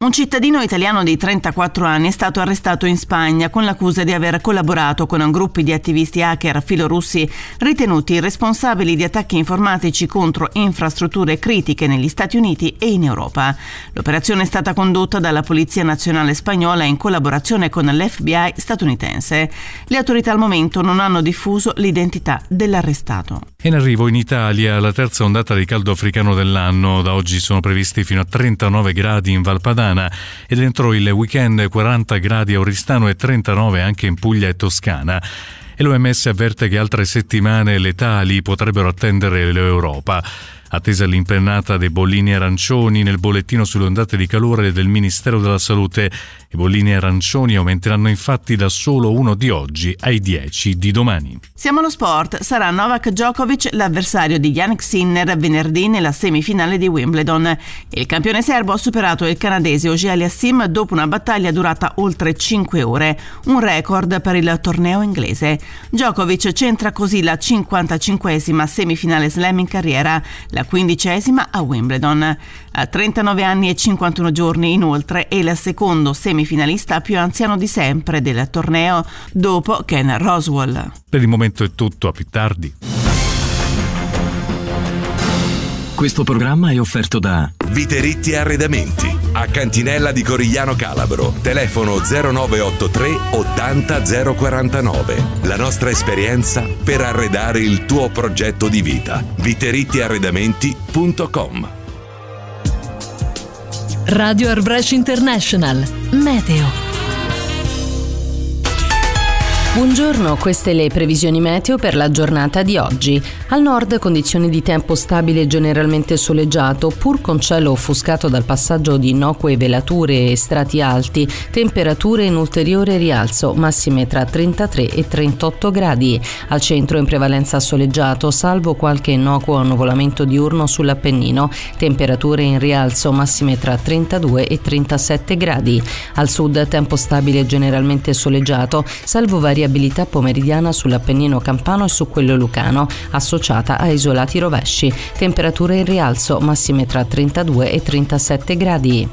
Un cittadino italiano di 34 anni è stato arrestato in Spagna con l'accusa di aver collaborato con gruppi di attivisti hacker filorussi ritenuti responsabili di attacchi informatici contro infrastrutture critiche negli Stati Uniti e in Europa. L'operazione è stata condotta dalla Polizia Nazionale Spagnola in collaborazione con l'FBI statunitense. Le autorità al momento non hanno diffuso l'identità dell'arrestato. In arrivo in Italia la terza ondata di caldo africano dell'anno. Da oggi sono previsti fino a 39 gradi in Valpadana ed entro il weekend 40 gradi a Oristano e 39 anche in Puglia e Toscana. E l'OMS avverte che altre settimane letali potrebbero attendere l'Europa. Attesa l'impennata dei bollini arancioni nel bollettino sulle ondate di calore del Ministero della Salute. I bollini arancioni aumenteranno infatti da solo 1 di oggi ai 10 di domani. Siamo allo sport. Sarà Novak Djokovic l'avversario di Jannik Sinner venerdì nella semifinale di Wimbledon. Il campione serbo ha superato il canadese Auger-Aliassime dopo una battaglia durata oltre 5 ore, un record per il torneo inglese. Djokovic centra così la 55esima semifinale slam in carriera, la 15esima a Wimbledon. A 39 anni e 51 giorni inoltre è il secondo semifinalista più anziano di sempre del torneo dopo Ken Roswell. Per il momento è tutto, a più tardi. Questo programma è offerto da Viteritti Arredamenti a Cantinella di Corigliano Calabro. Telefono 0983 80 049. La nostra esperienza per arredare il tuo progetto di vita. viterittiarredamenti.com. Radio Airbrush International Meteo. Buongiorno, queste le previsioni meteo per la giornata di oggi. Al nord condizioni di tempo stabile e generalmente soleggiato, pur con cielo offuscato dal passaggio di innocue velature e strati alti, temperature in ulteriore rialzo, massime tra 33 e 38 gradi. Al centro in prevalenza soleggiato, salvo qualche innocuo annuvolamento diurno sull'Appennino, temperature in rialzo, massime tra 32 e 37 gradi. Al sud tempo stabile e generalmente soleggiato, salvo variabilità pomeridiana sull'Appennino campano e su quello lucano, associata a isolati rovesci. Temperature in rialzo, massime tra 32 e 37 gradi.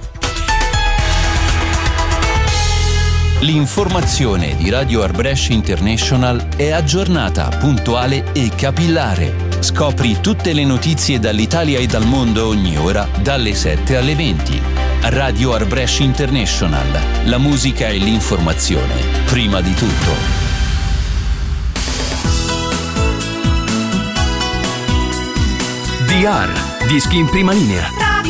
L'informazione di Radio Airbrush International è aggiornata, puntuale e capillare. Scopri tutte le notizie dall'Italia e dal mondo ogni ora, dalle 7 alle 20. Radio Airbrush International. La musica e l'informazione, prima di tutto. DR, dischi in prima linea.